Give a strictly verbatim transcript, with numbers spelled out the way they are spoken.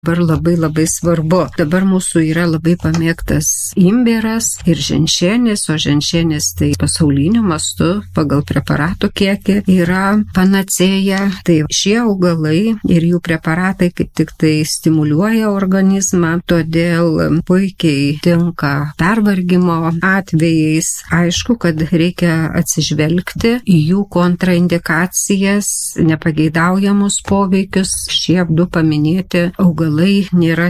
dabar labai labai svarbu. Dabar mūsų yra labai pamėgtas imbieras ir ženšenis, o ženšenis tai pasauliniu mastu pagal preparatų kiekį yra panacėja. Tai šie augalai ir jų preparatai kaip tik tai stimuliuoja organizmą, todėl puikiai tinka pervargimo atvejais. Aišku, kad reikia atsižvelgti į jų kontraindikacijas, nepageidaujamus poveikius. Šie du paminėti augalai nėra